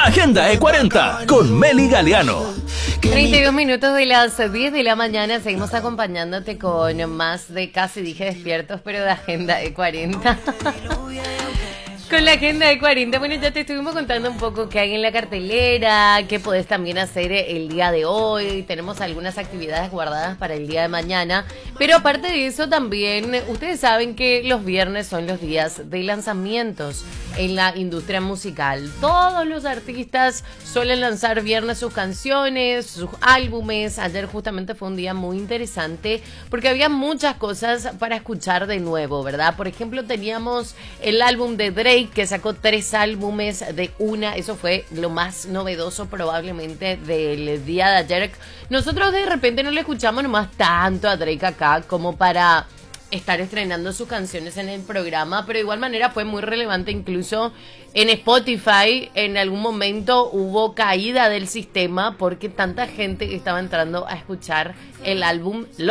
Agenda E40 con Meli Galeano. 32 minutos de las 10 de la mañana. Seguimos acompañándote con más de Casi Dije Despiertos, pero de Agenda E40. Con la Agenda E40, bueno, ya te estuvimos contando un poco qué hay en la cartelera, qué podés también hacer el día de hoy. Tenemos algunas actividades guardadas para el día de mañana. Pero aparte de eso también, ustedes saben que los viernes son los días de lanzamientos en la industria musical. Todos los artistas suelen lanzar viernes sus canciones, sus álbumes. Ayer justamente fue un día muy interesante porque había muchas cosas para escuchar de nuevo, ¿verdad? Por ejemplo, teníamos el álbum de Drake, que sacó 3 álbumes de una. Eso fue lo más novedoso probablemente del día de ayer. Nosotros de repente no le escuchamos nomás tanto a Drake acá como para estar estrenando sus canciones en el programa, pero de igual manera fue muy relevante. Incluso en Spotify en algún momento hubo caída del sistema porque tanta gente estaba entrando a escuchar el álbum.